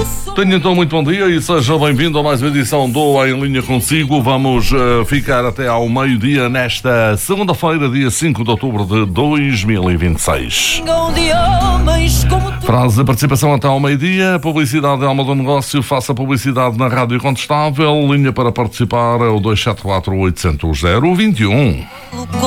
Tenha então muito bom dia e seja bem-vindo a mais uma edição do Em Linha Consigo. Vamos ficar até ao meio-dia nesta segunda-feira, dia 5 de outubro de 2026. Frase de participação até ao meio-dia. Publicidade é alma do negócio. Faça publicidade na Rádio Incontestável. Linha para participar é o 274-800-021.